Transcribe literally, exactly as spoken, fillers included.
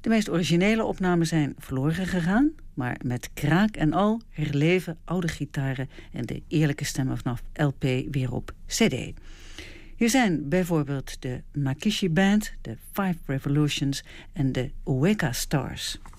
De meest originele opnamen zijn verloren gegaan, maar met kraak en al herleven oude gitaren en de eerlijke stemmen vanaf L P weer op C D. Hier zijn bijvoorbeeld de Makishi Band, de Five Revolutions en de Ueka Stars.